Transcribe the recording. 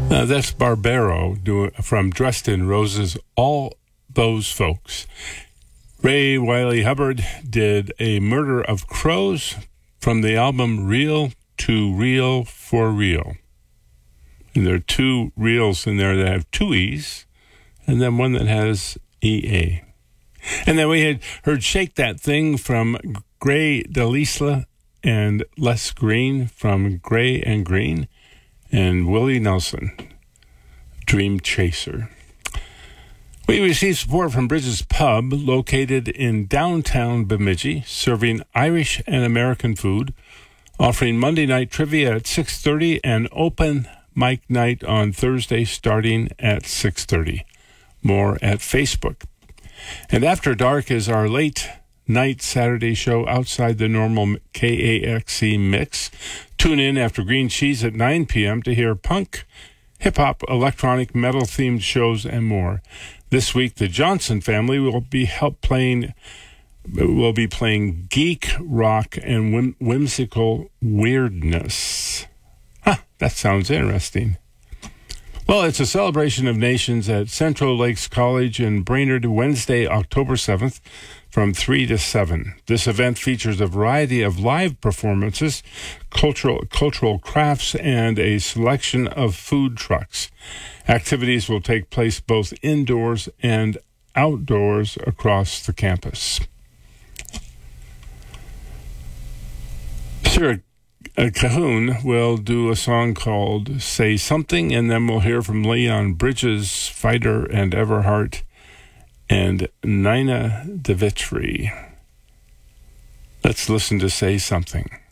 That's Barbaro from Dressed in Roses, All Those Folks. Ray Wiley Hubbard did A Murder of Crows from the album Real to Real for Real. And there are two reels in there that have two E's, and then one that has EA. And then we had heard Shake That Thing from Gray Delisla and Les Green from Gray and Green, and Willie Nelson, Dream Chaser. We received support from Bridges Pub, located in downtown Bemidji, serving Irish and American food, offering Monday night trivia at 6:30 and open mic night on Thursday starting at 6:30. More at Facebook. And After Dark is our late night Saturday show outside the normal KAXE mix. Tune in after Green Cheese at 9 p.m. to hear punk, hip-hop, electronic, metal-themed shows, and more. This week, the Johnson family will be playing geek rock and whimsical weirdness. That sounds interesting. Well, it's a celebration of nations at Central Lakes College in Brainerd, Wednesday, October 7th, from 3 to 7. This event features a variety of live performances, cultural crafts, and a selection of food trucks. Activities will take place both indoors and outdoors across the campus. Sarah Cahoon will do a song called Say Something, and then we'll hear from Leon Bridges, Fighter, and Everhart, and Nina DeVitri. Let's listen to Say Something.